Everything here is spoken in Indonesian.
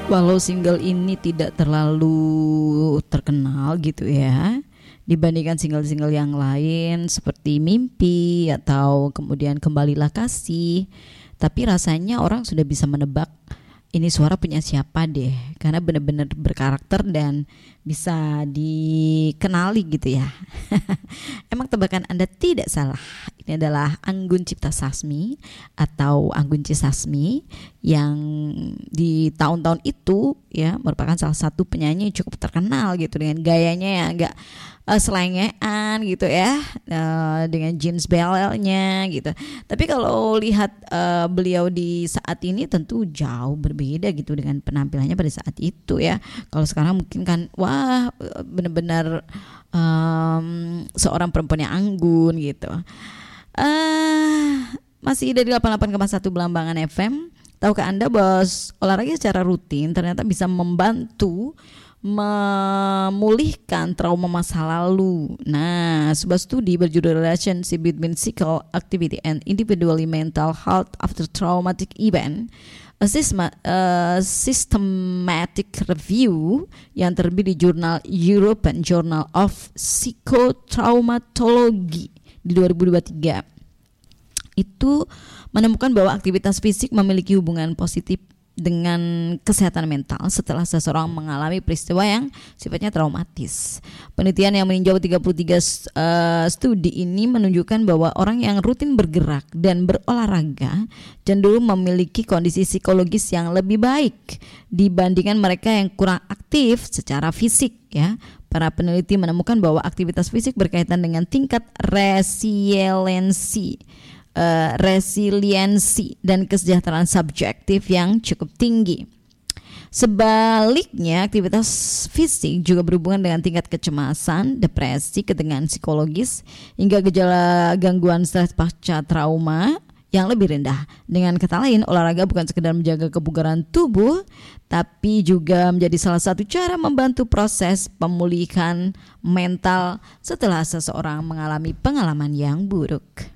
Walau single ini tidak terlalu terkenal gitu ya, dibandingkan single-single yang lain seperti Mimpi atau kemudian Kembalilah Kasih, tapi rasanya orang sudah bisa menebak ini suara punya siapa deh, karena benar-benar berkarakter dan bisa dikenali gitu ya. Emang tebakan Anda tidak salah. Ini adalah Anggun Cipta Sasmi atau Anggun C. Sasmi yang di tahun-tahun itu ya merupakan salah satu penyanyi yang cukup terkenal gitu dengan gayanya yang agak selengean gitu ya, dengan jeans belnya gitu. Tapi kalau lihat beliau di saat ini tentu jauh berbeda gitu dengan penampilannya pada saat itu ya. Kalau sekarang mungkin kan wah benar-benar seorang perempuan yang anggun gitu. Masih dari 88,1 Belambangan FM. Tahukah Anda bahwa olahraga secara rutin ternyata bisa membantu memulihkan trauma masa lalu. Nah, sebuah studi berjudul Relationship Between Physical Activity and Individually Mental Health After Traumatic Event, a systematic review yang terbit di jurnal European Journal of Psychotraumatology di 2023 itu menemukan bahwa aktivitas fisik memiliki hubungan positif dengan kesehatan mental setelah seseorang mengalami peristiwa yang sifatnya traumatis. Penelitian yang meninjau 33 studi ini menunjukkan bahwa orang yang rutin bergerak dan berolahraga cenderung memiliki kondisi psikologis yang lebih baik dibandingkan mereka yang kurang aktif secara fisik ya. Para peneliti menemukan bahwa aktivitas fisik berkaitan dengan tingkat resiliensi dan kesejahteraan subjektif yang cukup tinggi. Sebaliknya, aktivitas fisik juga berhubungan dengan tingkat kecemasan, depresi, ketegangan psikologis, hingga gejala gangguan stres pasca trauma yang lebih rendah. Dengan kata lain, olahraga bukan sekedar menjaga kebugaran tubuh, tapi juga menjadi salah satu cara membantu proses pemulihan mental setelah seseorang mengalami pengalaman yang buruk.